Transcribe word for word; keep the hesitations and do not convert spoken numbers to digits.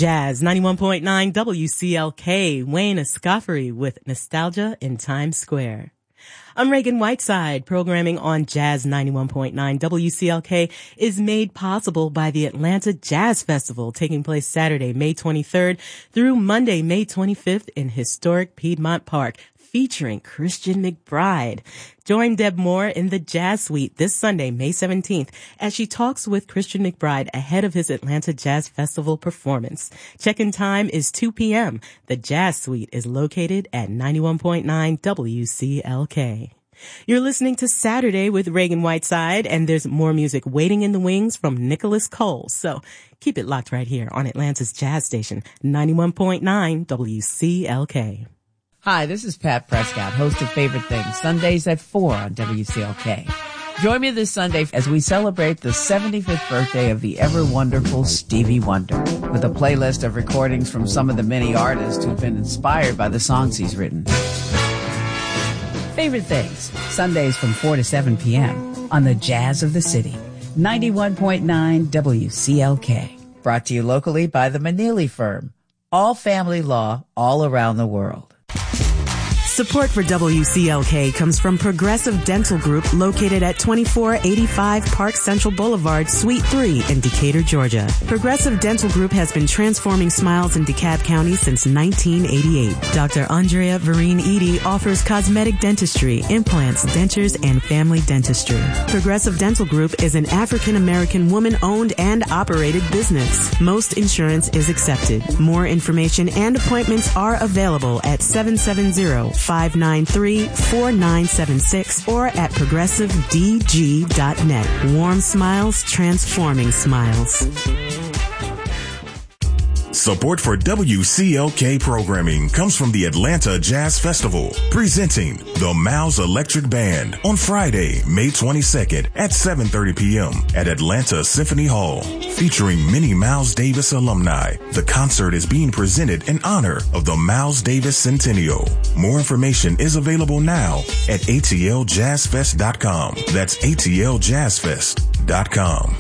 Jazz ninety-one point nine W C L K, Wayne Escoffery with Nostalgia in Times Square. I'm Reagan Whiteside. Programming on Jazz ninety-one point nine W C L K is made possible by the Atlanta Jazz Festival taking place Saturday, May twenty-third through Monday, May twenty-fifth in historic Piedmont Park, featuring Christian McBride. Join Deb Moore in the Jazz Suite this Sunday, May seventeenth, as she talks with Christian McBride ahead of his Atlanta Jazz Festival performance. Check-in time is two p.m. The Jazz Suite is located at ninety-one point nine W C L K. You're listening to Saturday with Reagan Whiteside, and there's more music waiting in the wings from Nicholas Cole. So keep it locked right here on Atlanta's Jazz Station, ninety-one point nine W C L K. Hi, this is Pat Prescott, host of Favorite Things, Sundays at four on W C L K. Join me this Sunday as we celebrate the seventy-fifth birthday of the ever-wonderful Stevie Wonder, with a playlist of recordings from some of the many artists who've been inspired by the songs he's written. Favorite Things, Sundays from four to seven p.m. on the Jazz of the City, ninety-one point nine W C L K. Brought to you locally by the Manili Firm. All family law all around the world. Support for W C L K comes from Progressive Dental Group, located at twenty-four eighty-five Park Central Boulevard, Suite three in Decatur, Georgia. Progressive Dental Group has been transforming smiles in DeKalb County since nineteen eighty-eight. Doctor Andrea Vereen Edie offers cosmetic dentistry, implants, dentures, and family dentistry. Progressive Dental Group is an African-American woman-owned and operated business. Most insurance is accepted. More information and appointments are available at seven seven zero, five nine three, four nine seven six or at progressive d g dot net. Warm smiles, transforming smiles. Support for W C L K programming comes from the Atlanta Jazz Festival, presenting the Miles Electric Band on Friday, May twenty-second at seven thirty p.m. at Atlanta Symphony Hall, featuring many Miles Davis alumni. The concert is being presented in honor of the Miles Davis Centennial. More information is available now at A T L jazz fest dot com. That's A T L jazz fest dot com.